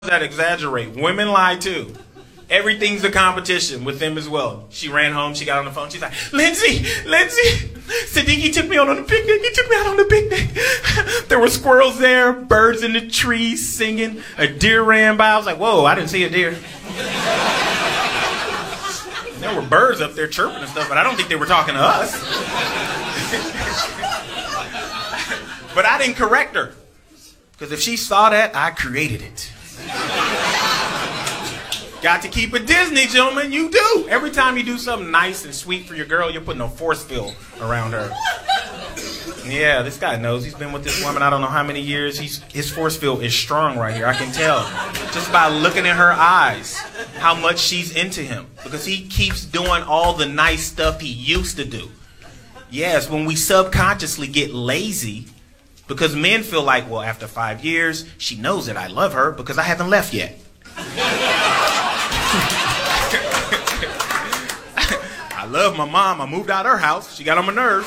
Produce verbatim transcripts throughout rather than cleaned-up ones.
that exaggerate. Women lie too. Everything's a competition with them as well. She ran home, she got on the phone, she's like, Lindsay, Lindsay, Siddiqui took me out on a picnic, he took me out on a picnic. There were squirrels there, birds in the trees singing, a deer ran by. I was like, whoa, I didn't see a deer. There were birds up there chirping and stuff, but I don't think they were talking to us. But I didn't correct her, because if she saw that, I created it. Got to keep it Disney, gentlemen. You do. Every time you do something nice and sweet for your girl, you're putting a force field around her. Yeah, this guy knows. He's been with this woman I don't know how many years. He's, his force field is strong right here. I can tell. Just by looking in her eyes how much she's into him. Because he keeps doing all the nice stuff he used to do. Yes, when we subconsciously get lazy, because men feel like, well, after five years, she knows that I love her because I haven't left yet. I love my mom. I moved out of her house. She got on my nerves.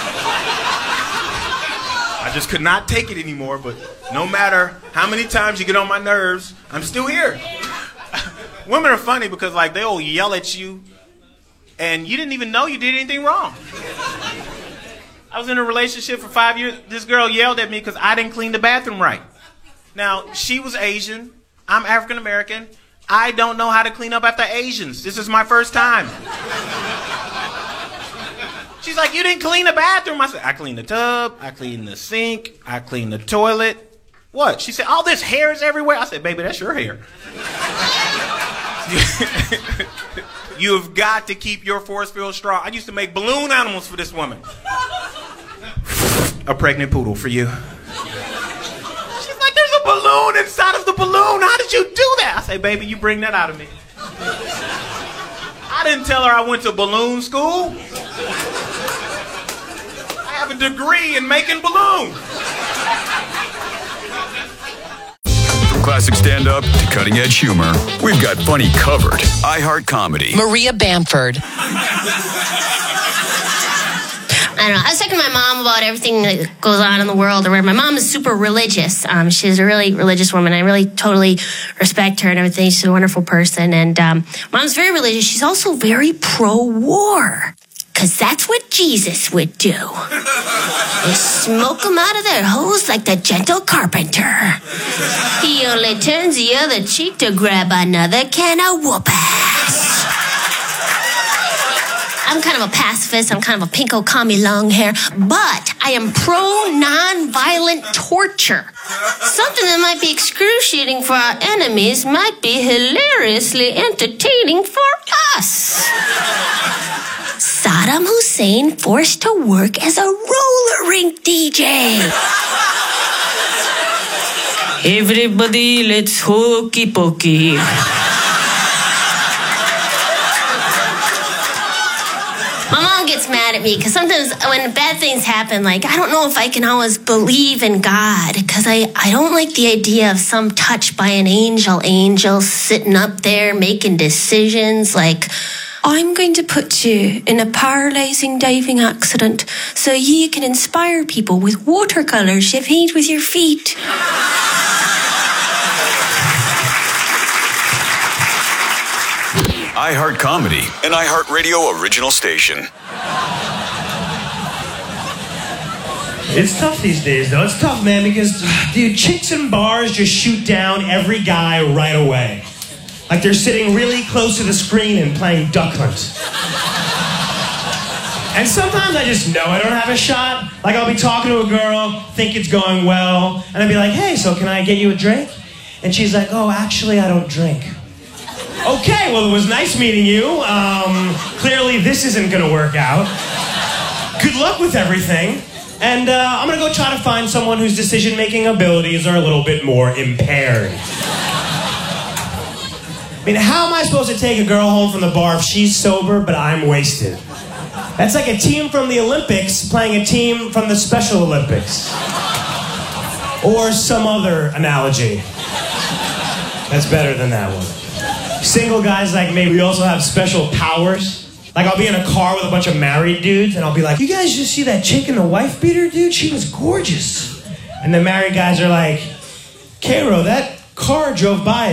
I just could not take it anymore, but no matter how many times you get on my nerves, I'm still here. Women are funny because, like, they'll yell at you and you didn't even know you did anything wrong. I was in a relationship for five years. This girl yelled at me because I didn't clean the bathroom right. Now, she was Asian. I'm African American. I don't know how to clean up after Asians. This is my first time. She's like, you didn't clean the bathroom. I said, I cleaned the tub. I cleaned the sink. I cleaned the toilet. What? She said, all this hair is everywhere. I said, baby, that's your hair. You have got to keep your force field strong. I used to make balloon animals for this woman. A pregnant poodle for you. She's like, there's a balloon inside of the balloon. How did you do that? I say, baby, you bring that out of me. I didn't tell her I went to balloon school. I have a degree in making balloons. From classic stand-up to cutting-edge humor, we've got funny covered. iHeart Comedy. Maria Bamford. I don't know. I was talking to my mom about everything that goes on in the world. Or my mom is super religious. Um, she's a really religious woman. I really totally respect her and everything. She's a wonderful person. And um, mom's very religious. She's also very pro-war. Because that's what Jesus would do. They smoke them out of their hose like the gentle carpenter. He only turns the other cheek to grab another can of whoop-ass. I'm kind of a pacifist. I'm kind of a pinko commie long hair. But I am pro-non-violent torture. Something that might be excruciating for our enemies might be hilariously entertaining for us. Saddam Hussein forced to work as a roller rink D J. Everybody, let's hokey pokey. My mom gets mad at me because sometimes when bad things happen, like, I don't know if I can always believe in God because I, I don't like the idea of some touch by an angel angel sitting up there making decisions like, I'm going to put you in a paralyzing diving accident so you can inspire people with watercolors you've made with your feet. iHeart Comedy, an iHeart Radio original station. It's tough these days, though. It's tough, man, because, dude, chicks in bars just shoot down every guy right away. Like they're sitting really close to the screen and playing Duck Hunt. And sometimes I just know I don't have a shot. Like I'll be talking to a girl, think it's going well, and I'll be like, hey, so can I get you a drink? And she's like, oh, actually, I don't drink. Okay, well, it was nice meeting you. Um, clearly, this isn't going to work out. Good luck with everything. And uh, I'm going to go try to find someone whose decision-making abilities are a little bit more impaired. I mean, how am I supposed to take a girl home from the bar if she's sober but I'm wasted? That's like a team from the Olympics playing a team from the Special Olympics. Or some other analogy. That's better than that one. Single guys like me, we also have special powers. Like, I'll be in a car with a bunch of married dudes, and I'll be like, you guys just see that chick in the wife beater, dude? She was gorgeous. And the married guys are like, Cairo, that car drove by